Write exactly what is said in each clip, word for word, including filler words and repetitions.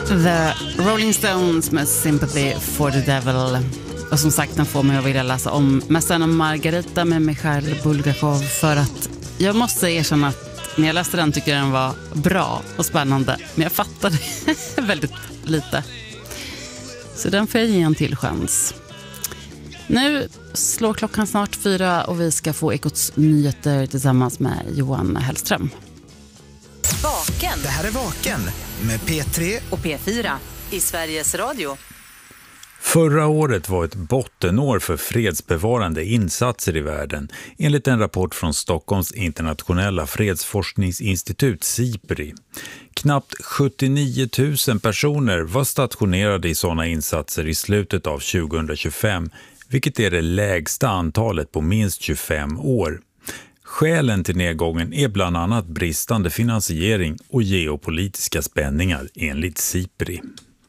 The Rolling Stones med Sympathy for the Devil. Och som sagt, den får mig att vilja läsa om Mästaren och Margarita med Mikhail Bulgakov, för att jag måste erkänna att när jag läste den tycker jag den var bra och spännande, men jag fattade väldigt lite. Så den får jag ge en till chans. Nu slår klockan snart fyra och vi ska få Ekots nyheter tillsammans med Johan Hellström. Vaken. Det här är Vaken med P tre och P fyra i Sveriges Radio. Förra året var ett bottenår för fredsbevarande insatser i världen, enligt en rapport från Stockholms internationella fredsforskningsinstitut SIPRI. Knappt sjuttionio tusen personer var stationerade i sådana insatser i slutet av tjugohundratjugofem, vilket är det lägsta antalet på minst tjugofem år. Skälen till nedgången är bland annat bristande finansiering och geopolitiska spänningar, enligt SIPRI.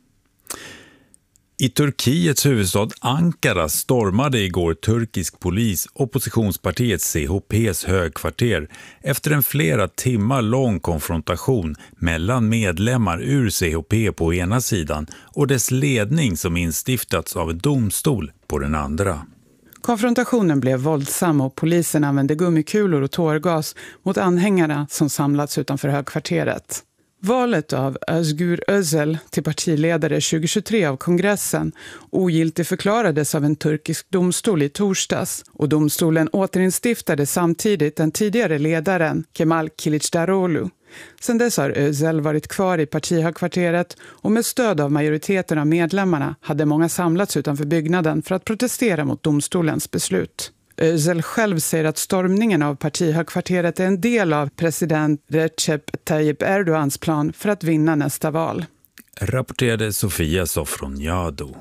I Turkiets huvudstad Ankara stormade igår turkisk polis oppositionspartiet C H P:s högkvarter efter en flera timmar lång konfrontation mellan medlemmar ur C H P på ena sidan och dess ledning som instiftats av en domstol på den andra. Konfrontationen blev våldsam och polisen använde gummikulor och tårgas mot anhängarna som samlats utanför högkvarteret. Valet av Özgür Özel till partiledare tjugohundratjugotre av kongressen ogiltigförklarades av en turkisk domstol i torsdags, och domstolen återinstiftade samtidigt den tidigare ledaren Kemal Kılıçdaroğlu. Sedan dess har Özel varit kvar i partihögkvarteret och med stöd av majoriteten av medlemmarna hade många samlats utanför byggnaden för att protestera mot domstolens beslut. Özel själv säger att stormningen av partihögkvarteret är en del av president Recep Tayyip Erdogans plan för att vinna nästa val. Rapporterade Sofia Sofroniado.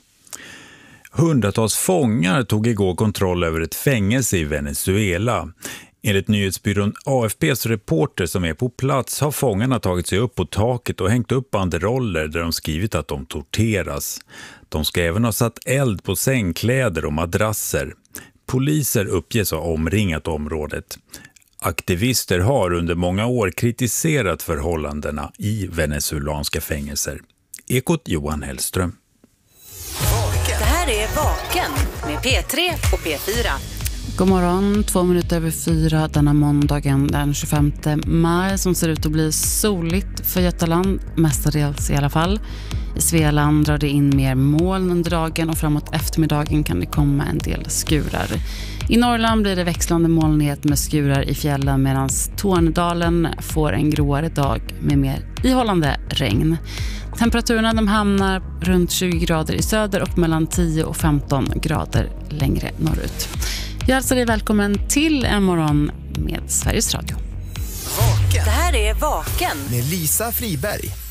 Hundratals fångar tog igår kontroll över ett fängelse i Venezuela. Enligt nyhetsbyrån A F P:s reporter som är på plats har fångarna tagit sig upp på taket och hängt upp banderoller där de skrivit att de torteras. De ska även ha satt eld på sängkläder och madrasser. Poliser uppges ha omringat området. Aktivister har under många år kritiserat förhållandena i venezuelanska fängelser. Ekot Johan Hellström. Det här är Vaken med P tre och P fyra. God morgon, två minuter över fyra denna måndagen den tjugofemte maj, som ser ut att bli soligt för Götaland, mestadels i alla fall. I Svealand drar det in mer moln under dagen och framåt eftermiddagen kan det komma en del skurar. I Norrland blir det växlande molnighet med skurar i fjällen, medan Tornedalen får en gråare dag med mer ihållande regn. Temperaturerna de hamnar runt tjugo grader i söder och mellan tio och femton grader längre norrut. Jag hälsar dig välkommen till en morgon med Sveriges Radio. Vaken. Det här är Vaken med Lisa Friberg.